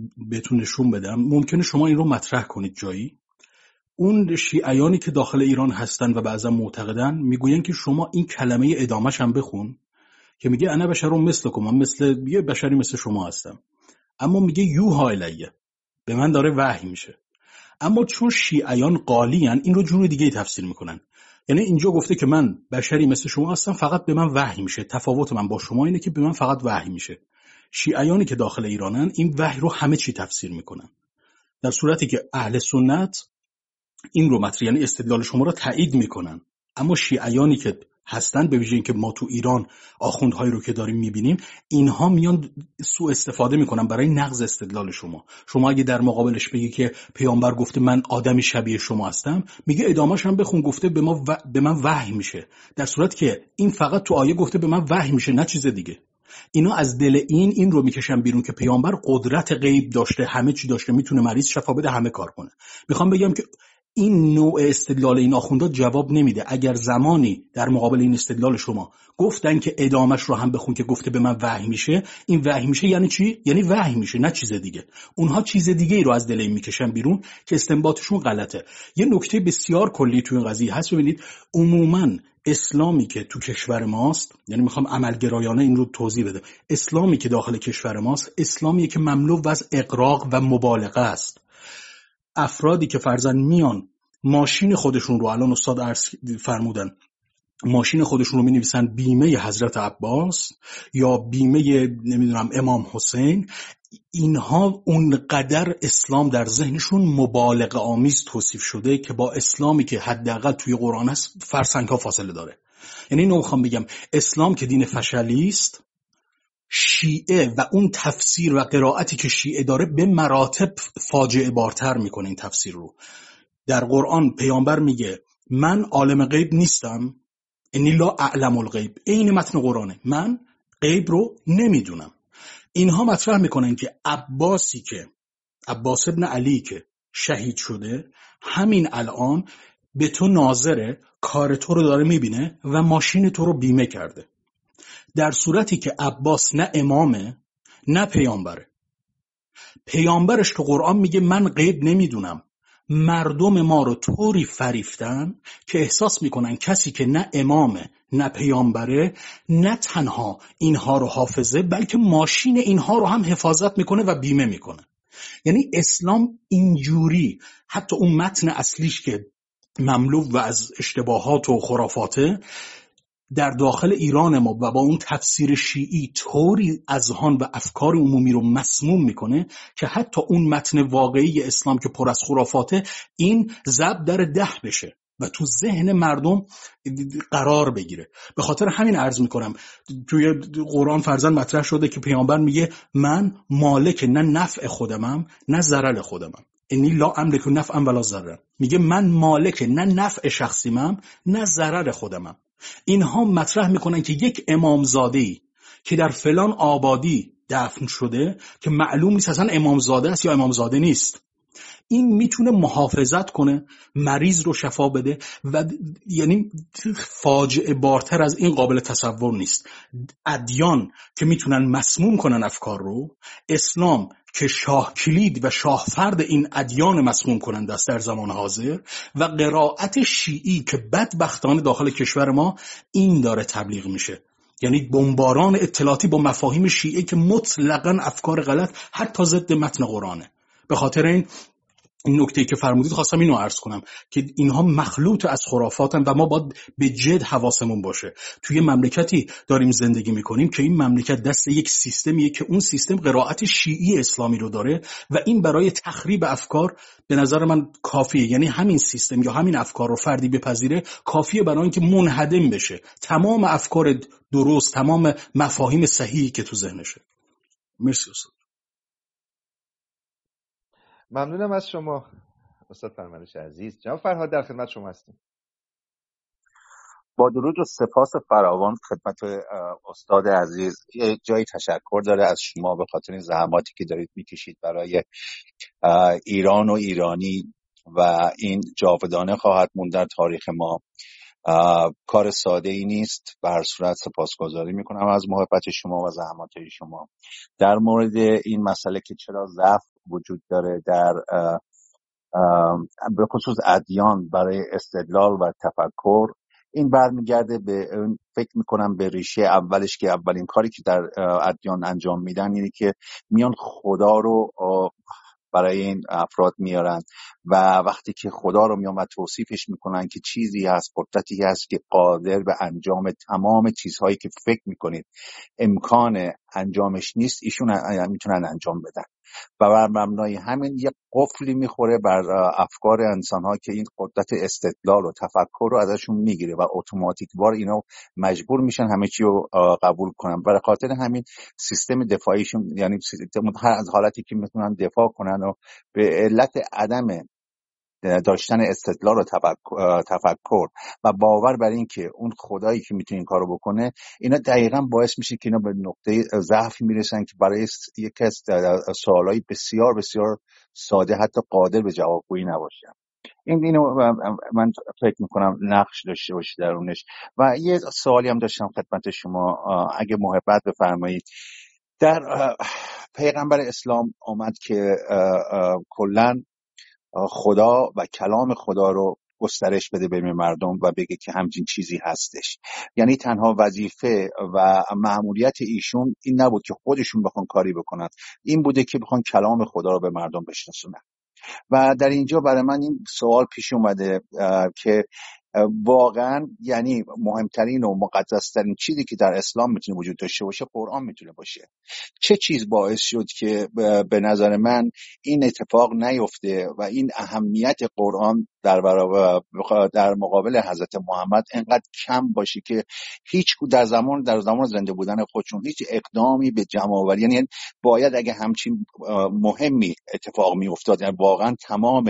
بهتون نشون بدم، ممکنه شما این رو مطرح کنید جایی. اون شیعیانی که داخل ایران هستن و بعضا معتقدن میگوین که شما این کلمه ادامه‌ش هم بخون که میگه انا بشرم مثلکم، من مثل یه بشری مثل شما هستم، اما میگه یوها الیه، به من داره وحی میشه. اما چون شیعیان قالیان این رو جور دیگه تفسیر میکنن، یعنی اینجا گفته که من بشری مثل شما هستم، فقط به من وحی میشه، تفاوت من با شما اینه که به من فقط وحی میشه. شیعیانی که داخل ایرانن این وحی رو همه چی تفسیر میکنن، در صورتی که اهل سنت این رو مطرح، یعنی استدلال شما رو تایید میکنن. اما شیعیانی که هستن، به ویژه اینکه ما تو ایران آخوندهایی رو که داریم میبینیم، اینها میان سوء استفاده میکنن برای نقض استدلال شما. شما اگه در مقابلش بگی که پیامبر گفته من آدمی شبیه شما هستم، میگه ادامه‌ش هم بخون گفته به من وحی میشه، در صورتی که این فقط تو آیه گفته به من وحی میشه، نه چیز دیگه. اینا از دل این رو میکشن بیرون که پیامبر قدرت غیب داشته، همه چی داشته، میتونه مریض شفا بده، همه کار کنه. میخوام بگم که این نوع استدلال این آخوندا جواب نمیده. اگر زمانی در مقابل این استدلال شما گفتن که ادامش رو هم بخون که گفته به من وحی میشه، این وحی میشه یعنی چی؟ یعنی وحی میشه، نه چیز دیگه. اونها چیز دیگه ای رو از دل این میکشن بیرون که استنباطشون غلطه. یه نکته بسیار کلی تو این قضیه هست. ببینید عموما اسلامی که تو کشور ماست، یعنی میخوام عملگرایانه این رو توضیح بدم، اسلامی که داخل کشور ماست اسلامیه که مملو از اغراق و مبالغه است. افرادی که فرضاً میان ماشین خودشون رو، الان استاد عرض فرمودن، ماشین خودشون رو می‌نویسن بیمه حضرت عباس یا بیمه نمیدونم امام حسین، اینها اونقدر اسلام در ذهنشون مبالغه آمیز توصیف شده که با اسلامی که حداقل توی قرآن هست فرسنگ‌ها فاصله داره. یعنی اینو میخوام بگم، اسلام که دین فشلی است، شیعه و اون تفسیر و قرائتی که شیعه داره به مراتب فاجعه بارتر میکنه این تفسیر رو. در قرآن پیامبر میگه من عالم غیب نیستم، انی لا اعلم الغیب، این متن قرآنه، من غیب رو نمیدونم. اینها مطرح میکنن که عباس ابن علی که شهید شده همین الان به تو ناظره، کار تو رو داره میبینه و ماشین تو رو بیمه کرده، در صورتی که عباس نه امامه نه پیامبره. پیامبرش تو قرآن میگه من غیب نمیدونم. مردم ما رو طوری فریفتن که احساس میکنن کسی که نه امامه نه پیامبره نه تنها اینها رو حافظه، بلکه ماشین اینها رو هم حفاظت میکنه و بیمه میکنه. یعنی اسلام اینجوری، حتی اون متن اصلیش که مملو و از اشتباهات و خرافاته، در داخل ایران ما و با اون تفسیر شیعی طوری اذهان و افکار عمومی رو مسموم میکنه که حتی اون متن واقعی اسلام که پر از خرافاته این ضرب در 10 بشه و تو ذهن مردم قرار بگیره. به خاطر همین عرض میکنم توی قرآن فرزن مطرح شده که پیامبر میگه من مالک نه نفع خودمم نه ضرر خودمم، انی لا املک نفعا ولا ضرر. میگه من مالک نه نفع شخصیمم نه ضرر خودمم. اینها مطرح میکنن که یک امامزاده‌ای که در فلان آبادی دفن شده که معلوم نیست اصلا امامزاده است یا امامزاده نیست، این میتونه محافظت کنه، مریض رو شفا بده و یعنی فاجعه بارتر از این قابل تصور نیست. ادیان که میتونن مسموم کنن افکار رو، اسلام که شاه کلید و شاه فرد این ادیان مسموم کننده است در زمان حاضر، و قرائت شیعی که بدبختانه داخل کشور ما این داره تبلیغ میشه. یعنی بمباران اطلاعاتی با مفاهیم شیعه که مطلقاً افکار غلط حتی ضد متن قرآنه. به خاطر این نکته‌ای که فرمودید خواستم اینو عرض کنم که اینها مخلوط از خرافاتن و ما باید به جد حواسمون باشه. توی مملکتی داریم زندگی میکنیم که این مملکت دست یک سیستمیه که اون سیستم قرائت شیعی اسلامی رو داره و این برای تخریب افکار به نظر من کافیه. یعنی همین سیستم یا همین افکار رو فردی بپذیره کافیه برای اینکه منهدم بشه تمام افکار درست، تمام مفاهیم صحیحی که تو ذهنشه. مرسی استاد. ممنونم از شما استاد فرمانش عزیز. جناب فرهاد در خدمت شما هستیم. با درود و سپاس فراوان خدمت استاد عزیز. یه جایی تشکر داره از شما به خاطر این زحماتی که دارید میکشید برای ایران و ایرانی و این جاودانه خواهد موند در تاریخ ما. کار ساده ای نیست. به هر صورت سپاسگزاری میکنم از محبت شما و زحمات شما. در مورد این مسئله که چرا ضعف وجود داره در به خصوص ادیان برای استدلال و تفکر، این برمیگرده به فکر میکنم به ریشه اولش که اولین کاری که در ادیان انجام میدن اینه که میان خدا رو برای این افراد میارن و وقتی که خدا رو میان و توصیفش میکنن که چیزی هست، قدرتی هست که قادر به انجام تمام چیزهایی که فکر میکنید امکان انجامش نیست، ایشون میتونن انجام بدن و بر مبنای همین یک قفلی میخوره بر افکار انسان‌ها که این قدرت استدلال و تفکر رو ازشون میگیره و اتوماتیک وار اینا مجبور میشن همه چی رو قبول کنن. برای خاطر همین سیستم دفاعیشون، یعنی هر از حالتی که میتونن دفاع کنن و به علت عدم داشتن استدلال و تفکر و باور بر این که اون خدایی که میتونه این کارو بکنه، اینا دقیقاً باعث میشه که اینا به نقطه ضعف میرسن که برای یکی از سوالای بسیار بسیار ساده حتی قادر به جوابگویی نباشن. اینو من فکر میکنم نقش داشته باشه درونش. و یه سوالی هم داشتم خدمت شما، اگه محبت بفرمایید. در پیغمبر اسلام آمد که کلاً خدا و کلام خدا رو گسترش بده به مردم و بگه که همچین چیزی هستش. یعنی تنها وظیفه و مأموریت ایشون این نبود که خودشون بخوان کاری بکنن، این بوده که بخوان کلام خدا رو به مردم بشناسونن. و در اینجا برای من این سوال پیش اومده که واقعا یعنی مهمترین و مقدسترین چیزی که در اسلام میتونه وجود داشته باشه قرآن میتونه باشه. چه چیز باعث شد که به نظر من این اتفاق نیفته و این اهمیت قرآن در مقابل حضرت محمد انقدر کم باشه که هیچ در زمان زنده بودن خودشون هیچ اقدامی به جمع‌آوری، یعنی باید اگه همچین مهمی اتفاق میافتاد، یعنی واقعا تمام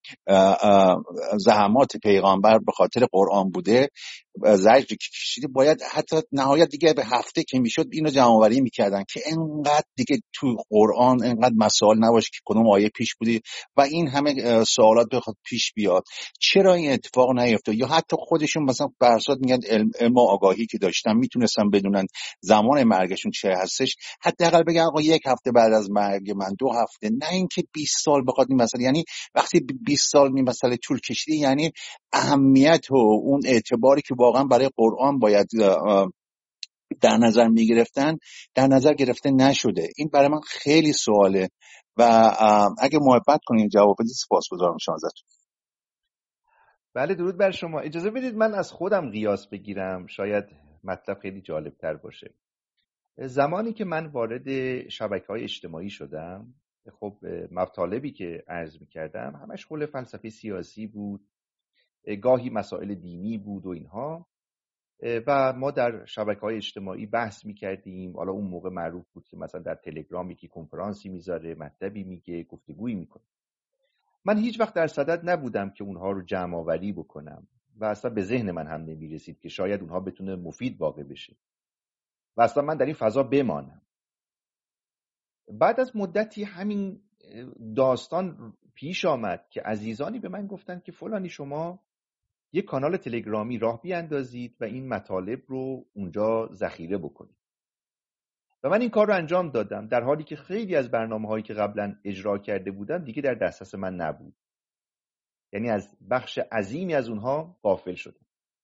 زحمات پیغمبر به خاطر قرآن بوده، زجری که کشیده، باید حتی نهایت دیگه به هفته که میشد اینو جمع‌آوری میکردن که انقدر دیگه تو قرآن انقدر مسائل نباشه که کدوم آیه پیش بودی و این همه سوالات بخواد پیش بیاد. چرا این اتفاق نیفتاد؟ یا حتی خودشون مثلا فرض میگن علم و آگاهی که داشتن میتونستن بدونن زمان مرگشون چه هستش، حداقل بگن آقا یک هفته بعد از مرگ من، 2 هفته، نه اینکه 20 سال بخواد این مسئله. یعنی وقتی 20 سال این مسئله طول کشیده، یعنی اهمیت و اون اعتباری که واقعا برای قرآن باید در نظر میگرفتن در نظر گرفته نشده. این برای من خیلی سواله و اگه محبت کنین جواب بدید سپاسگزارم شما ازتون. بله، درود بر شما. اجازه بدید من از خودم قیاس بگیرم، شاید مطلب خیلی جالب تر باشه. زمانی که من وارد شبکه‌های اجتماعی شدم، خب مطالبی که عرض می‌کردم همش حول فلسفه سیاسی بود، گاهی مسائل دینی بود و اینها، و ما در شبکه‌های اجتماعی بحث می‌کردیم. حالا اون موقع معروف بود که مثلا در تلگرام یکی کنفرانسی میذاره، مطلبی میگه، گفتگویی میکنه. من هیچ وقت در صدد نبودم که اونها رو جمع‌آوری بکنم و اصلا به ذهن من هم نمی‌رسید که شاید اونها بتونه مفید واقع بشه و اصلا من در این فضا بمانم. بعد از مدتی همین داستان پیش آمد که عزیزانی به من گفتن که فلانی شما یک کانال تلگرامی راه بیاندازید و این مطالب رو اونجا ذخیره بکنید. و من این کار رو انجام دادم، در حالی که خیلی از برنامه‌هایی که قبلا اجرا کرده بودم دیگه در دسترس من نبود. یعنی از بخش عظیمی از اونها غافل شدم.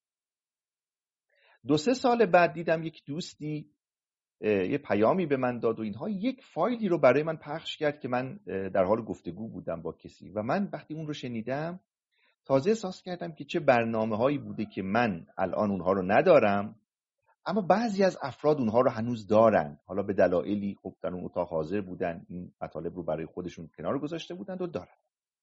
2-3 سال بعد دیدم یک دوستی یه پیامی به من داد و اینها، یک فایلی رو برای من پخش کرد که من در حال گفتگو بودم با کسی و من وقتی اون رو شنیدم تازه احساس کردم که چه برنامه‌هایی بوده که من الان اونها رو ندارم، اما بعضی از افراد اونها رو هنوز دارن. حالا به دلایلی خب در اون اتاق حاضر بودن، این مطالب رو برای خودشون کنار گذاشته بودند و دارن.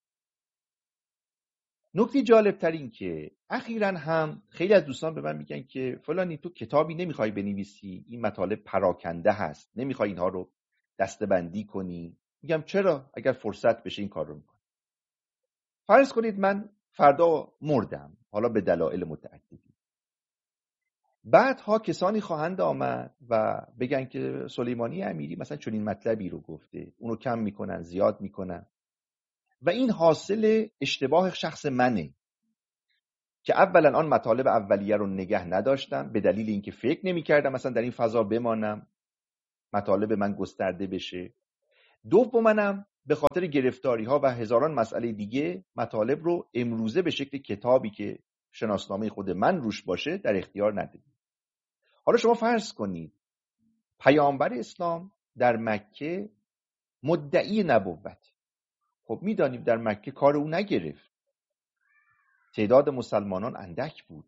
نکته جالب تر این که اخیراً هم خیلی از دوستان به من میگن که فلانی تو کتابی نمیخوای بنویسی، این مطالب پراکنده هست، نمیخوای اینها رو دسته‌بندی کنی؟ میگم چرا؟ اگر فرصت بشه این کار رو میکنم. فرض کنید من فردا مردم، حالا به دلایل متعددی. بعدها کسانی خواهند آمد و بگن که سلیمانی امیری مثلا چنین مطلبی رو گفته، اونو کم میکنن، زیاد میکنن و این حاصل اشتباه شخص منه. که اولا آن مطالب اولیه رو نگه نداشتم به دلیل اینکه فکر نمی‌کردم مثلا در این فضا بمانم، مطالب من گسترده بشه. دوماً به خاطر گرفتاری‌ها و هزاران مسئله دیگه مطالب رو امروزه به شکل کتابی که شناسنامه خود من روش باشه در اختیار ندادم. حالا شما فرض کنید پیامبر اسلام در مکه مدعی نبوت. خب میدانیم در مکه کار او نگرفت، تعداد مسلمانان اندک بود،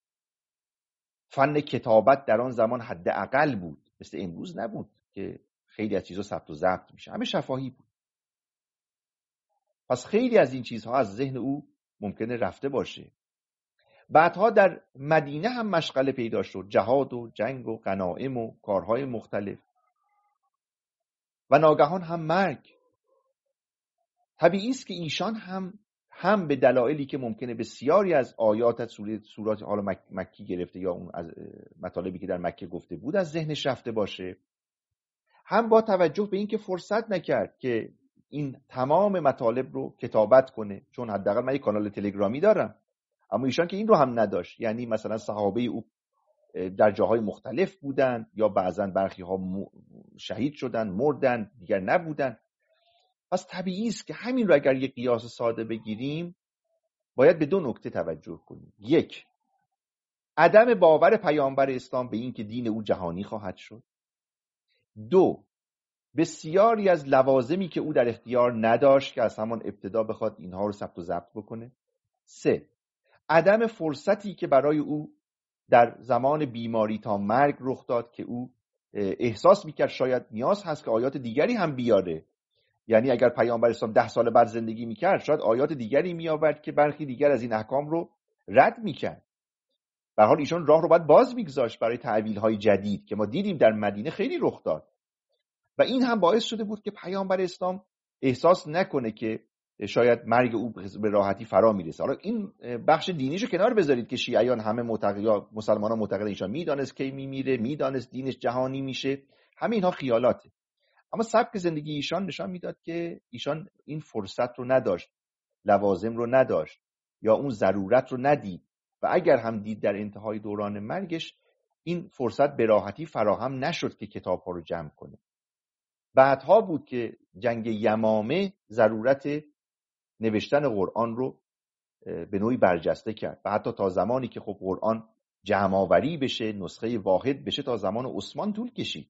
فن کتابت در آن زمان حداقل بود، مثل امروز نبود که خیلی از چیزها ثبت و ضبط میشه، همه شفاهی بود. پس خیلی از این چیزها از ذهن او ممکنه رفته باشه. بعدها در مدینه هم مشغله پیدا شد، جهاد و جنگ و غنایم و کارهای مختلف، و ناگهان هم مرگ. طبیعی است که ایشان هم به دلایلی که ممکنه بسیاری از آیات از سورات حالا مکی گرفته یا اون از مطالبی که در مکه گفته بود از ذهنش رفته باشه، هم با توجه به اینکه فرصت نکرد که این تمام مطالب رو کتابت کنه، چون حداقل من یک کانال تلگرامی دارم، اما ایشان که این رو هم نداشت. یعنی مثلا صحابه او در جاهای مختلف بودن یا بعضن برخی ها شهید شدن، مردن، دیگر نبودن. پس طبیعی است که همین رو اگر یک قیاس ساده بگیریم باید به دو نکته توجه کنیم. یک، عدم باور پیامبر اسلام به این که دین او جهانی خواهد شد. دو، بسیاری از لوازمی که او در اختیار نداشت که از همان ابتدا بخواد اینها رو ثبت و ضبط بکنه. سه، عدم فرصتی که برای او در زمان بیماری تا مرگ رخ داد که او احساس میکرد شاید نیاز هست که آیات دیگری هم بیاره. یعنی اگر پیامبر اسلام 10 سال بعد زندگی میکرد شاید آیات دیگری میآورد که برخی دیگر از این احکام رو رد میکرد. به هر حال ایشان راه رو باید باز میگذاشت برای تعویل‌های جدید که ما دیدیم در مدینه خیلی رخ داد، و این هم باعث شده بود که پیامبر اسلام احساس نکنه که شاید مرگ او به راحتی فرا میرسه. حالا این بخش دینیشو کنار بذارید که شیعیان همه مسلمانان معتقدن ایشان میدانست کی میمیره، میدانست دینش جهانی میشه، همه اینها خیالاته. اما سبک زندگی ایشان نشان میداد که ایشان این فرصت رو نداشت، لوازم رو نداشت یا اون ضرورت رو ندید، و اگر هم دید در انتهای دوران مرگش این فرصت به راحتی فراهم نشد که کتاب‌ها رو جمع کنه. بعدها بود که جنگ یمامه ضرورت نوشتن قرآن رو به نوعی برجسته کرد، و حتی تا زمانی که خب قرآن جمع آوری بشه، نسخه واحد بشه، تا زمان عثمان طول کشید.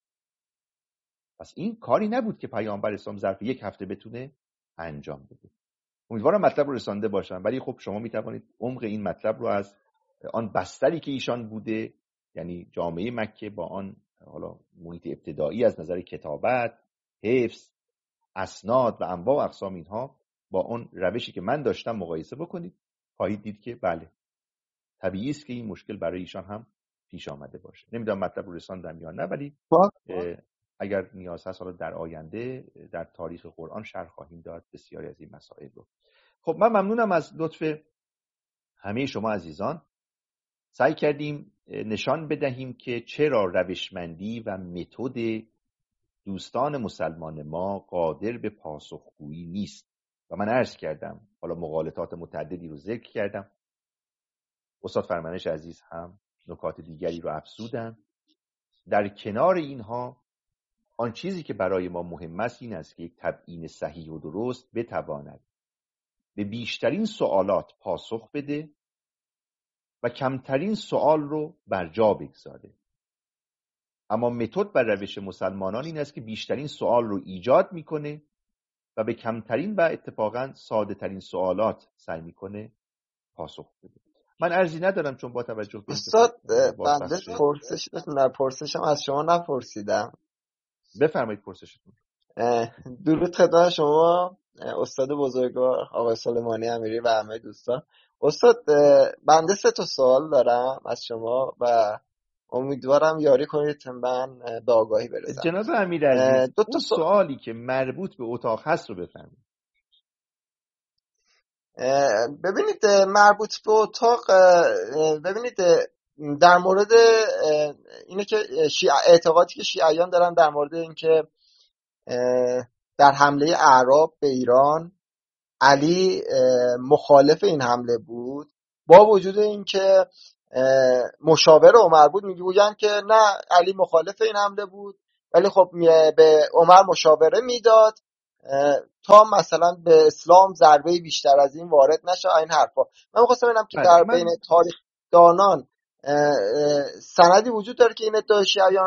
پس این کاری نبود که پیامبر اسلام ظرف 1 هفته بتونه انجام بده. امیدوارم مطلب رو رسانده باشم، ولی خب شما میتوانید عمق این مطلب رو از آن بستری که ایشان بوده، یعنی جامعه مکه، با آن حالا محیط ابتدایی از نظر کتابت، حفظ، اسناد و انواع و اقسام اینها، با اون روشی که من داشتم مقایسه بکنید، خواهید دید که بله طبیعی است که این مشکل برای ایشان هم پیش آمده باشه. نمیدونم مطلب رو رساندم یا نه، ولی اگر نیاز هست حالا در آینده در تاریخ قرآن شرح خواهیم داد بسیاری از این مسائل رو. خب من ممنونم از لطف همه شما عزیزان. سعی کردیم نشان بدهیم که چرا روشمندی و متد دوستان مسلمان ما قادر به پاسخگویی نیست، و من عرض کردم، حالا مقالطات متعددی رو ذکر کردم، استاد فرمانش عزیز هم نکات دیگری رو افزودن. در کنار اینها آن چیزی که برای ما مهم است این است که یک تبیین صحیح و درست بتواند به بیشترین سوالات پاسخ بده و کمترین سوال رو بر جا بگذاره. اما متد و روش مسلمانان این است که بیشترین سوال رو ایجاد میکنه و به کمترین و اتفاقا ساده ترین سوالات سعی میکنه پاسخ بده. من عرضی ندارم چون با توجه به استاد بنده پرسشم از شما نپرسیدم. بفرمایید پرسشتون. درود خدمت شما استاد بزرگوار آقای سلیمانی امیری و همه دوستان. استاد بنده 3 سوال دارم از شما و امیدوارم یاری کنید من به آگاهی برسم. جناب امیرعزیز، اون سوالی که مربوط به اتاق هست رو بفرمایید. ببینید مربوط به اتاق، ببینید در مورد اینه که اعتقادی که شیعیان دارن در مورد اینکه در حمله اعراب به ایران علی مخالف این حمله بود با وجود اینکه مشاور عمر بود میگوین که نه علی مخالف این حمله بود، ولی خب به عمر مشاوره میداد تا مثلا به اسلام ضربه بیشتر از این وارد نشه. این حرفا من می‌خواستم ببینم که در بین تاریخ دانان سندی وجود داره که این ادعای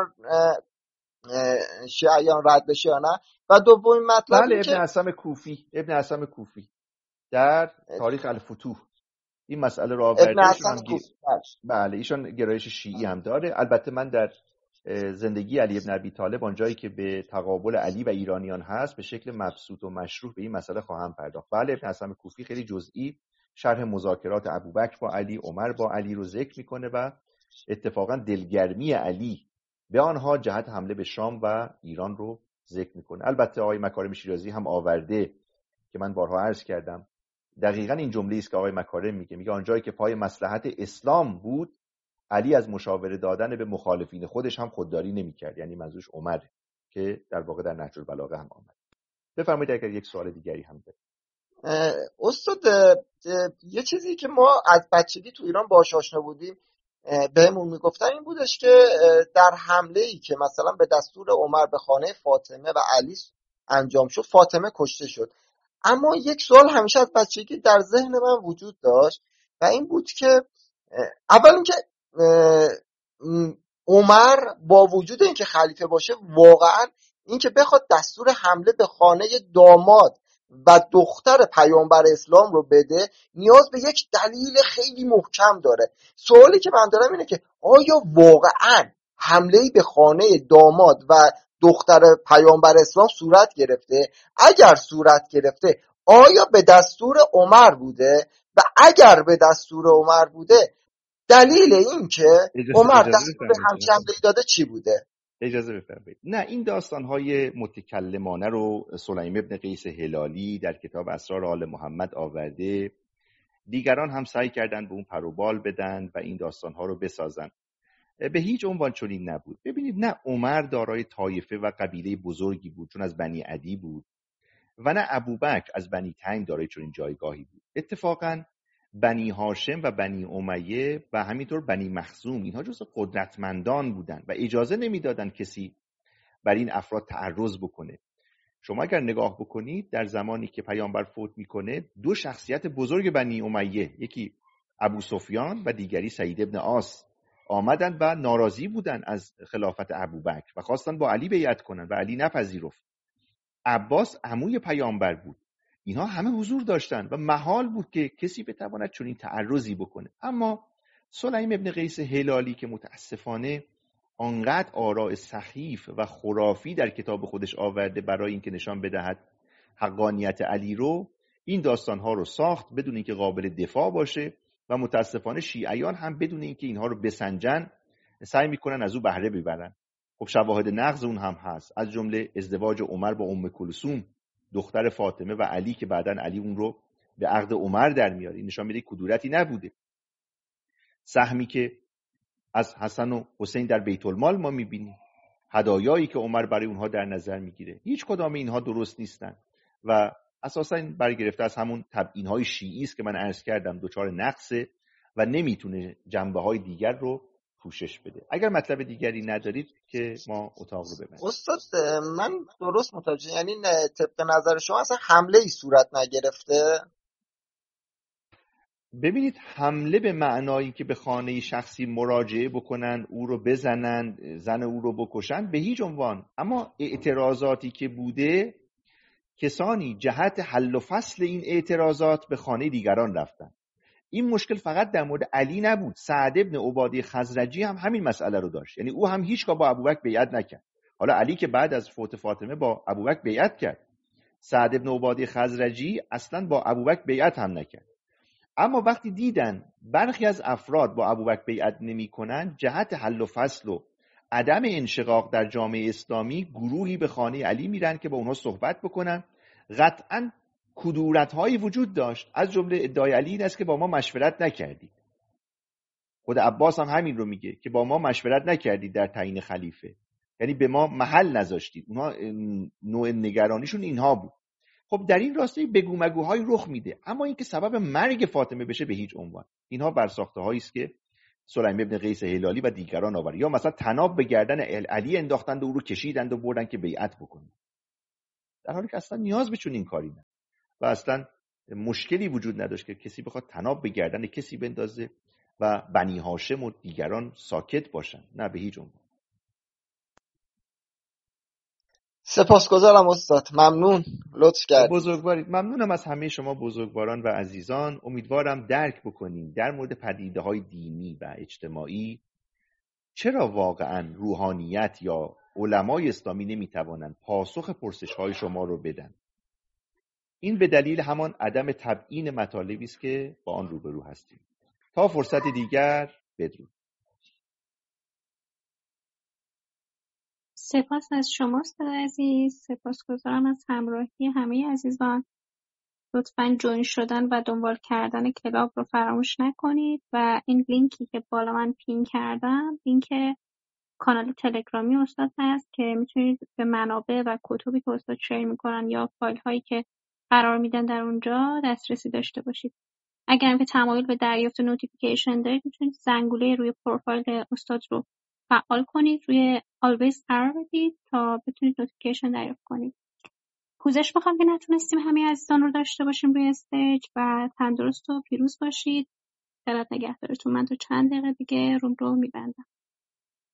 شیعیان رد بشه یا نه. و دومین مطلب بله، ابن حسام کوفی در تاریخ الفتوح این مسئله رو آورده. بله ایشان گرایش شیعی هم داره. البته من در زندگی علی ابن ابی طالب آنجایی که به تقابل علی و ایرانیان هست به شکل مبسوط و مشروح به این مسئله خواهم پرداخت. بله ابن حسام کوفی خیلی جزئی شرح مذاکرات ابوبکر با علی، عمر با علی رو ذکر میکنه و اتفاقا دلگرمی علی به آنها جهت حمله به شام و ایران رو ذکر میکنه. البته آقای مکارم شیرازی هم آورده که من بارها عرض کردم دقیقاً این جمله است که آقای مکارم میگه آنجایی که پای مصلحت اسلام بود علی از مشاوره دادن به مخالفین خودش هم خودداری نمیکرد، یعنی منظورش عمر که در واقع در نهج البلاغه هم آمد. بفرمایید اگر یک سوال دیگری هم دارید. استاد یه چیزی که ما از بچگی تو ایران باهاش آشنا بودیم بهمون میگفتن این بودش که در حمله‌ای که مثلا به دستور عمر به خانه فاطمه و علی انجام شد فاطمه کشته شد. اما یک سوال همیشه از بچگی در ذهن من وجود داشت و این بود که اول اینکه عمر با وجود اینکه خلیفه باشه واقعا اینکه بخواد دستور حمله به خانه داماد و دختر پیامبر اسلام رو بده نیاز به یک دلیل خیلی محکم داره. سوالی که من دارم اینه که آیا واقعا حمله‌ای به خانه داماد و دختر پیامبر اسلام صورت گرفته؟ اگر صورت گرفته آیا به دستور عمر بوده؟ و اگر به دستور عمر بوده دلیل این که عمر دستور همچین حمله‌ای داده چی بوده؟ اجازه بفرمایید. نه این داستان‌های متکلمانه رو سلیم ابن قیس هلالی در کتاب اسرار آل محمد آورده. دیگران هم سعی کردند به اون پروبال بدن و این داستان‌ها رو بسازن. به هیچ عنوان چنین نبود. ببینید نه عمر دارای طایفه و قبیله بزرگی بود چون از بنی عدی بود و نه ابوبکر از بنی تیم دارای چنین جایگاهی بود. اتفاقاً بنی هاشم و بنی امیه و همینطور بنی مخزوم اینها جزو قدرتمندان بودند و اجازه نمیدادن کسی بر این افراد تعرض بکنه. شما اگر نگاه بکنید در زمانی که پیامبر فوت میکنه دو شخصیت بزرگ بنی امیه، یکی ابو سفیان و دیگری سعید ابن عاص آمدند و ناراضی بودند از خلافت ابوبکر و خواستند با علی بیعت کنند و علی نپذیرفت. عباس عموی پیامبر بود. اینها همه حضور داشتند و محال بود که کسی بتواند چنین تعرضی بکنه. اما سلیم ابن قیس هلالی که متاسفانه آنقدر آراء سخیف و خرافی در کتاب خودش آورده برای اینکه نشان بدهد حقانیت علی رو، این داستانها رو ساخت بدون اینکه قابل دفاع باشه و متاسفانه شیعیان هم بدون اینکه اینها رو بسنجن سعی میکنن از او بهره ببرن. خب شواهد نقض اون هم هست، از جمله ازدواج عمر با ام کلثوم دختر فاطمه و علی که بعداً علی اون رو به عقد عمر در میاره. این نشان میده کدورتی نبوده. سهمی که از حسن و حسین در بیت المال ما میبینیم، هدایایی که عمر برای اونها در نظر میگیره، هیچ کدام اینها درست نیستن و اساساً برگرفته از همون تبیین‌های شیعی است که من عرض کردم دچار نقصه و نمیتونه جنبه‌های دیگر رو پوشش بده. اگر مطلب دیگری ندارید که ما اتاق رو ببندیم. استاد من درست متوجه، یعنی طبق نظر شما اصلا حمله ای صورت نگرفته؟ ببینید حمله به معنایی که به خانه شخصی مراجعه بکنن، او رو بزنن، زن او رو بکشن، به هیچ عنوان. اما اعتراضاتی که بوده کسانی جهت حل و فصل این اعتراضات به خانه دیگران رفتن. این مشکل فقط در مورد علی نبود، سعد ابن عباده خزرجی هم همین مسئله رو داشت. یعنی او هم هیچگاه با ابوبکر بیعت نکرد. حالا علی که بعد از فوت فاطمه با ابوبکر بیعت کرد، سعد ابن عباده خزرجی اصلا با ابوبکر بیعت هم نکرد. اما وقتی دیدن برخی از افراد با ابوبکر بیعت نمی‌کنن، جهت حل و فصل و عدم انشقاق در جامعه اسلامی گروهی به خانه علی میرن که با اونها صحبت بکنن. قطعاً کدورت‌هایی وجود داشت، از جمله ادعای علی این است که با ما مشورت نکردید. خود عباس هم همین رو میگه که با ما مشورت نکردید در تعیین خلیفه، یعنی به ما محل نذاشتید. اونها نوع نگرانیشون اینها بود. خب در این راسته بگو مگوهای رخ میده، اما اینکه سبب مرگ فاطمه بشه به هیچ عنوان. اینها برساخته هایی است که سلیم ابن قیس هلالی و دیگران آورد. یا مثلا طناب به گردن علی انداختند و او رو کشیدند و بردن که بیعت بکنه، در حالی که اصلا نیاز به چنین کاری نه و اصلا مشکلی وجود نداشت که کسی بخواد طناب به گردن کسی بندازه و بنی هاشم و دیگران ساکت باشن، نه به هیچ عنوان. سپاسگزارم استاد، ممنون، لطف کردید. بزرگوارید. ممنونم از همه شما بزرگواران و عزیزان. امیدوارم درک بکنیم در مورد پدیده‌های دینی و اجتماعی چرا واقعا روحانیت یا علمای اسلامی نمیتوانند پاسخ پرسش‌های شما رو بدن. این به دلیل همان عدم تبیین مطالبی است که با آن روبرو هستیم. تا فرصت دیگر، بدرود. سپاس از شما استاد عزیز، سپاسگزارم از همراهی همه عزیزان. لطفاً جوین شدن و دنبال کردن کلاب رو فراموش نکنید و این لینکی که بالا من پین کردم لینک کانال تلگرامی استاد هست که میتونید به منابع و کتبی که استاد شیر میکنن یا فایل هایی که قرار میدن در اونجا دسترسی داشته باشید. اگر که تمایل به دریافت نوتیفیکیشن دارید میتونید زنگوله روی پروفایل استاد رو فعال کنید، روی always قرار بدید تا بتونید نوتیفیکیشن دریافت کنید. پوزش میخوام که نتونستیم همه عزیزان رو داشته باشیم روی استیج و تندرست و پیروز باشید. خیرات نگهدارتون. من تو چند دقیقه دیگه روم رو میبندم.